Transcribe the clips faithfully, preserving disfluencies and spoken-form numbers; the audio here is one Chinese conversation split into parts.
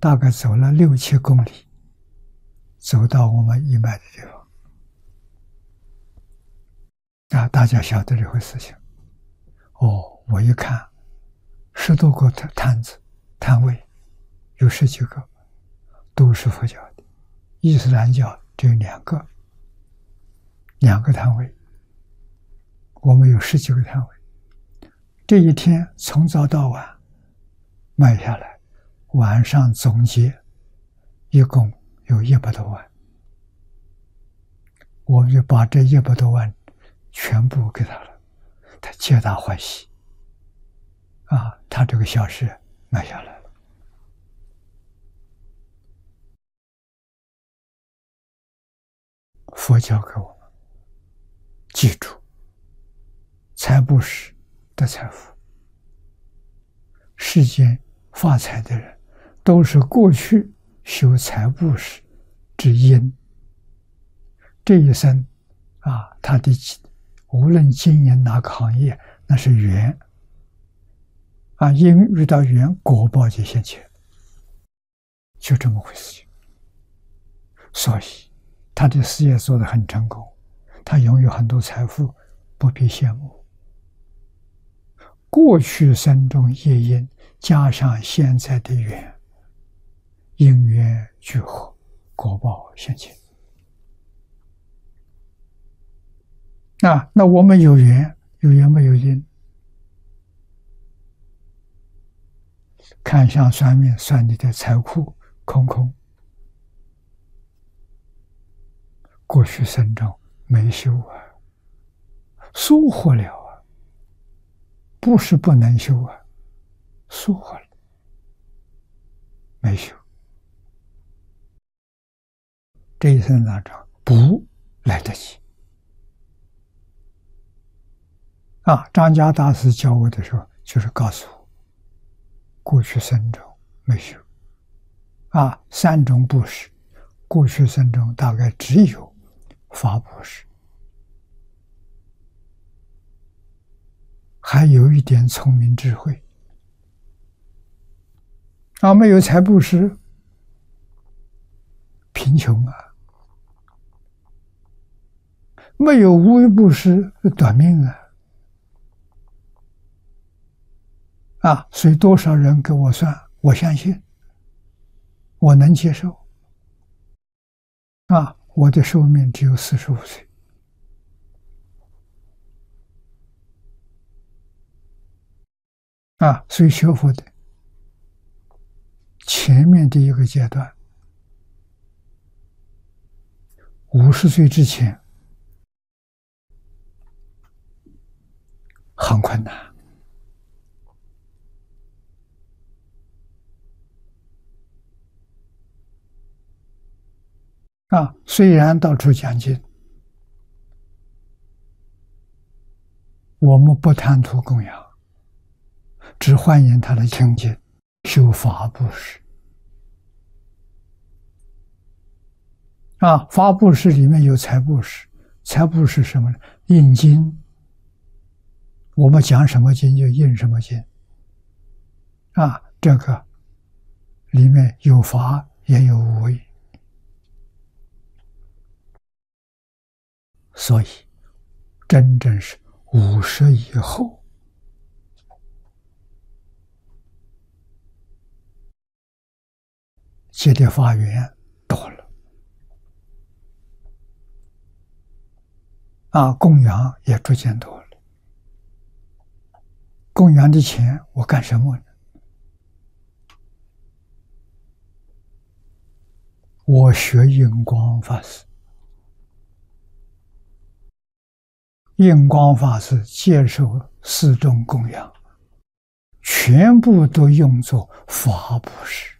大概走了六七公里，走到我们义卖的地方。啊，大家晓得这回事情。哦，我一看，十多个摊子摊位，有十几个，都是佛教的，伊斯兰教只有两个，两个摊位。我们有十几个摊位。这一天从早到晚卖下来，晚上总结一共有一百多万，我们就把这一百多万全部给他了，他皆大欢喜啊！他这个小事卖下来了。佛教给我们记住，财布施的财富，世间发财的人都是过去修财布施之因，这一生啊，他的无论经营哪个行业，那是缘啊，因遇到缘，果报就现前，就这么回事情。所以他的事业做得很成功，他拥有很多财富，不必羡慕。过去生中业因，加上现在的缘，因缘聚合，果报现前。啊，那我们有缘，有缘没有因？看相算命，算你的财库空空。过去生中没修啊，疏忽了啊，不是不能修啊，疏忽了，没修。这一生当中不来得及啊！张家大师教我的时候，就是告诉我，过去生中没修啊，三种布施，过去生中大概只有法布施，还有一点聪明智慧啊，没有财布施，贫穷啊，没有无为布施，短命啊。啊，所以多少人给我算，我相信，我能接受。啊，我的寿命只有四十五岁。啊，所以学佛的前面的一个阶段，五十岁之前很困难。啊，虽然到处讲经，我们不贪图供养，只欢迎他的清净，修法布施。啊，法布施里面有财布施，财布施是什么呢？印经，我们讲什么经就印什么经。啊，这个里面有法也有无为。所以，真正是五十以后，结的法缘多了，啊，供养也逐渐多了。供养的钱我干什么呢？我学印光法师。印光法师接受四众供养，全部都用作法布施。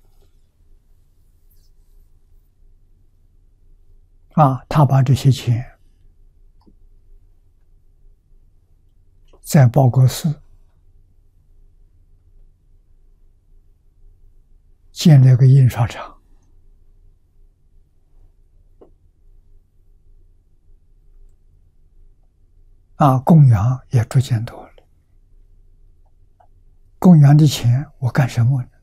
啊，他把这些钱在报国寺建了个印刷厂。啊，供养也逐渐多了。供养的钱我干什么呢？